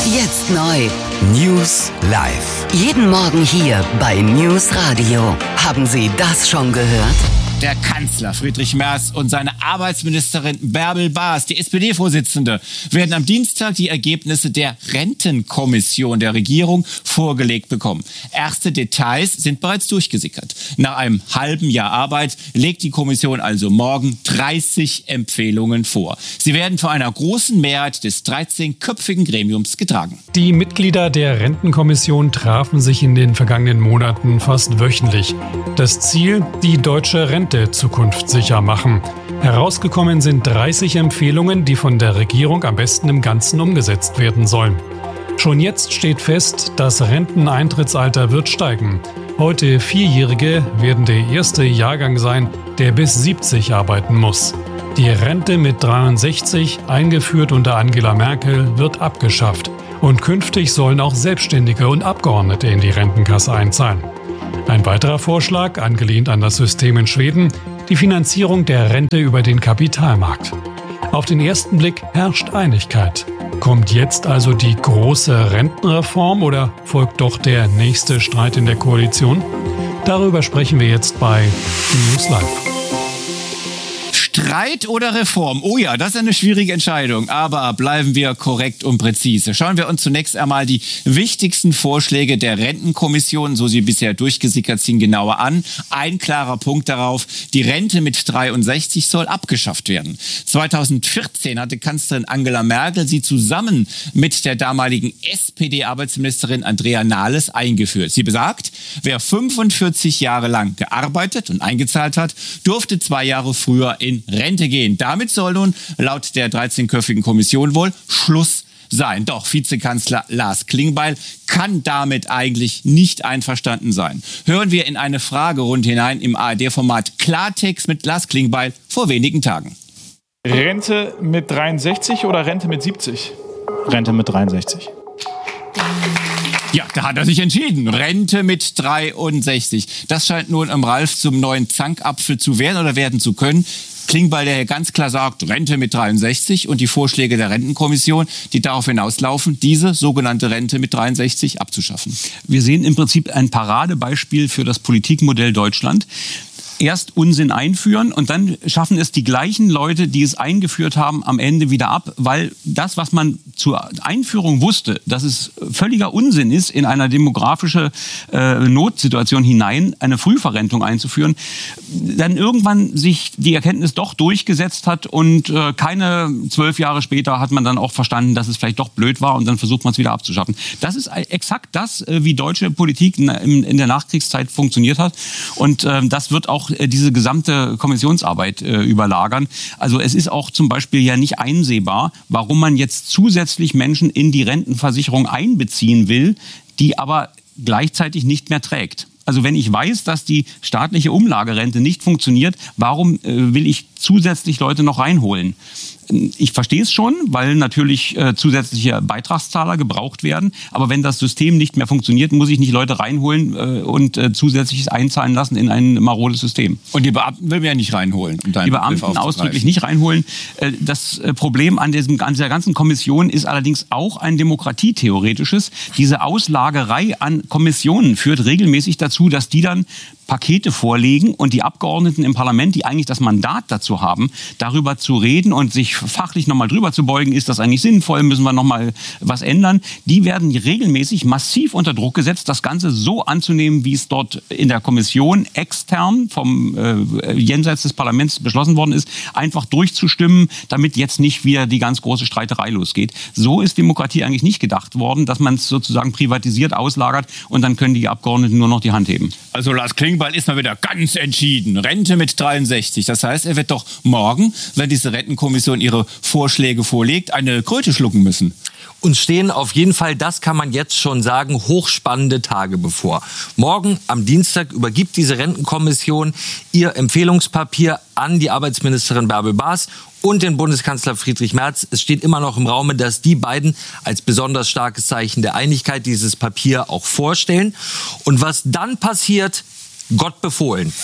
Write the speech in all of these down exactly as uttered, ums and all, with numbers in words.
Jetzt neu. News live. Jeden Morgen hier bei News Radio. Haben Sie das schon gehört? Der Kanzler Friedrich Merz und seine Arbeitsministerin Bärbel Baas, die S P D-Vorsitzende, werden am Dienstag die Ergebnisse der Rentenkommission der Regierung vorgelegt bekommen. Erste Details sind bereits durchgesickert. Nach einem halben Jahr Arbeit legt die Kommission also morgen dreißig Empfehlungen vor. Sie werden von einer großen Mehrheit des dreizehnköpfigen Gremiums getragen. Die Mitglieder der Rentenkommission trafen sich in den vergangenen Monaten fast wöchentlich. Das Ziel, die deutsche Rente zukunftssicher machen. Herausgekommen sind dreißig Empfehlungen, die von der Regierung am besten im Ganzen umgesetzt werden sollen. Schon jetzt steht fest, das Renteneintrittsalter wird steigen. Heute Vierjährige werden der erste Jahrgang sein, der bis siebzig arbeiten muss. Die Rente mit dreiundsechzig, eingeführt unter Angela Merkel, wird abgeschafft. Und künftig sollen auch Selbstständige und Abgeordnete in die Rentenkasse einzahlen. Ein weiterer Vorschlag, angelehnt an das System in Schweden, die Finanzierung der Rente über den Kapitalmarkt. Auf den ersten Blick herrscht Einigkeit. Kommt jetzt also die große Rentenreform oder folgt doch der nächste Streit in der Koalition? Darüber sprechen wir jetzt bei News Live. Streit oder Reform? Oh ja, das ist eine schwierige Entscheidung. Aber bleiben wir korrekt und präzise. Schauen wir uns zunächst einmal die wichtigsten Vorschläge der Rentenkommission, so sie bisher durchgesickert sind, genauer an. Ein klarer Punkt darauf: Die Rente mit dreiundsechzig soll abgeschafft werden. zweitausendvierzehn hatte Kanzlerin Angela Merkel sie zusammen mit der damaligen S P D-Arbeitsministerin Andrea Nahles eingeführt. Sie besagt, wer fünfundvierzig Jahre lang gearbeitet und eingezahlt hat, durfte zwei Jahre früher in Rente gehen. Damit soll nun laut der dreizehnköpfigen Kommission wohl Schluss sein. Doch Vizekanzler Lars Klingbeil kann damit eigentlich nicht einverstanden sein. Hören wir in eine Fragerunde hinein im A R D-Format Klartext mit Lars Klingbeil vor wenigen Tagen. Rente mit dreiundsechzig oder Rente mit siebzig? Rente mit dreiundsechzig. Ja, da hat er sich entschieden. Rente mit dreiundsechzig. Das scheint nun im Ralf zum neuen Zankapfel zu werden oder werden zu können. Klingbeil, der hier ganz klar sagt, Rente mit dreiundsechzig, und die Vorschläge der Rentenkommission, die darauf hinauslaufen, diese sogenannte Rente mit dreiundsechzig abzuschaffen. Wir sehen im Prinzip ein Paradebeispiel für das Politikmodell Deutschland. Erst Unsinn einführen und dann schaffen es die gleichen Leute, die es eingeführt haben, am Ende wieder ab, weil das, was man zur Einführung wusste, dass es völliger Unsinn ist, in einer demografische äh, Notsituation hinein eine Frühverrentung einzuführen, dann irgendwann sich die Erkenntnis doch durchgesetzt hat und äh, keine zwölf Jahre später hat man dann auch verstanden, dass es vielleicht doch blöd war und dann versucht man es wieder abzuschaffen. Das ist exakt das, äh, wie deutsche Politik in, in der Nachkriegszeit funktioniert hat, und äh, das wird auch diese gesamte Kommissionsarbeit äh, überlagern. Also es ist auch zum Beispiel ja nicht einsehbar, warum man jetzt zusätzlich Menschen in die Rentenversicherung einbeziehen will, die aber gleichzeitig nicht mehr trägt. Also wenn ich weiß, dass die staatliche Umlagerente nicht funktioniert, warum äh, will ich zusätzlich Leute noch reinholen? Ich verstehe es schon, weil natürlich äh, zusätzliche Beitragszahler gebraucht werden. Aber wenn das System nicht mehr funktioniert, muss ich nicht Leute reinholen äh, und äh, zusätzliches einzahlen lassen in ein marodes System. Und die Beamten will man ja nicht reinholen. Um die Beamten ausdrücklich nicht reinholen. Äh, das äh, Problem an, diesem, an dieser ganzen Kommission ist allerdings auch ein demokratietheoretisches. Diese Auslagerei an Kommissionen führt regelmäßig dazu, dass die dann Pakete vorlegen und die Abgeordneten im Parlament, die eigentlich das Mandat dazu haben, darüber zu reden und sich fachlich nochmal drüber zu beugen, ist das eigentlich sinnvoll, müssen wir nochmal was ändern, die werden regelmäßig massiv unter Druck gesetzt, das Ganze so anzunehmen, wie es dort in der Kommission extern vom äh, jenseits des Parlaments beschlossen worden ist, einfach durchzustimmen, damit jetzt nicht wieder die ganz große Streiterei losgeht. So ist Demokratie eigentlich nicht gedacht worden, dass man es sozusagen privatisiert, auslagert und dann können die Abgeordneten nur noch die Hand heben. Also Lars Klingbeil ist mal wieder ganz entschieden. Rente mit dreiundsechzig. Das heißt, er wird doch morgen, wenn diese Rentenkommission ihre Vorschläge vorlegt, eine Kröte schlucken müssen. Uns stehen auf jeden Fall, das kann man jetzt schon sagen, hochspannende Tage bevor. Morgen am Dienstag übergibt diese Rentenkommission ihr Empfehlungspapier an die Arbeitsministerin Bärbel Baas und den Bundeskanzler Friedrich Merz. Es steht immer noch im Raume, dass die beiden als besonders starkes Zeichen der Einigkeit dieses Papier auch vorstellen. Und was dann passiert, Gott befohlen.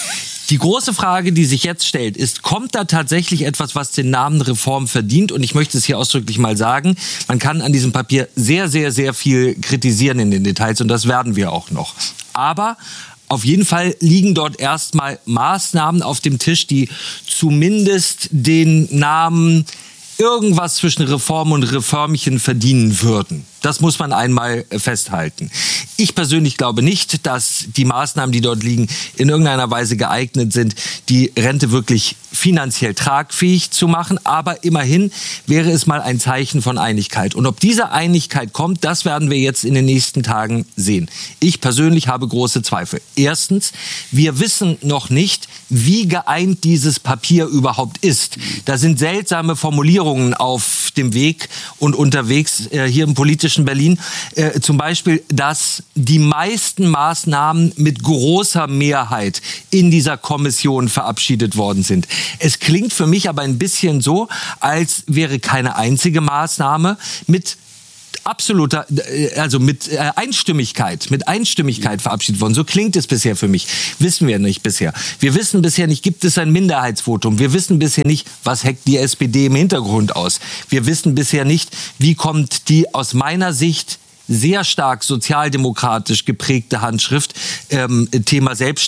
Die große Frage, die sich jetzt stellt, ist, kommt da tatsächlich etwas, was den Namen Reform verdient? Und ich möchte es hier ausdrücklich mal sagen, man kann an diesem Papier sehr, sehr, sehr viel kritisieren in den Details und das werden wir auch noch. Aber auf jeden Fall liegen dort erstmal Maßnahmen auf dem Tisch, die zumindest den Namen irgendwas zwischen Reform und Reformchen verdienen würden. Das muss man einmal festhalten. Ich persönlich glaube nicht, dass die Maßnahmen, die dort liegen, in irgendeiner Weise geeignet sind, die Rente wirklich finanziell tragfähig zu machen. Aber immerhin wäre es mal ein Zeichen von Einigkeit. Und ob diese Einigkeit kommt, das werden wir jetzt in den nächsten Tagen sehen. Ich persönlich habe große Zweifel. Erstens, wir wissen noch nicht, wie geeint dieses Papier überhaupt ist. Da sind seltsame Formulierungen auf dem Weg und unterwegs äh, hier im politischen Berlin. Äh, zum Beispiel, dass die meisten Maßnahmen mit großer Mehrheit in dieser Kommission verabschiedet worden sind. Es klingt für mich aber ein bisschen so, als wäre keine einzige Maßnahme mit absoluter, also mit Einstimmigkeit, mit Einstimmigkeit verabschiedet worden. So klingt es bisher für mich. Wissen wir nicht bisher. Wir wissen bisher nicht, gibt es ein Minderheitsvotum. Wir wissen bisher nicht, was hackt die S P D im Hintergrund aus. Wir wissen bisher nicht, wie kommt die aus meiner Sicht sehr stark sozialdemokratisch geprägte Handschrift, ähm, Thema Selbstständigkeit,